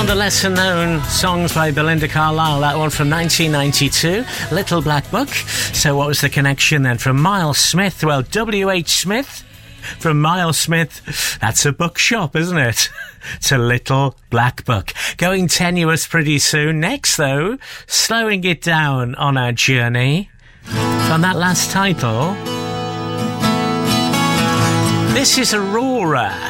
the lesser known songs by Belinda Carlisle. That one from 1992, Little Black Book. So what was the connection then from Miles Smith? Well, W.H. Smith from Miles Smith. That's a bookshop, isn't it? It's a Little Black Book. Going tenuous pretty soon. Next, though, slowing it down on our journey. From that last title, this is Aurora.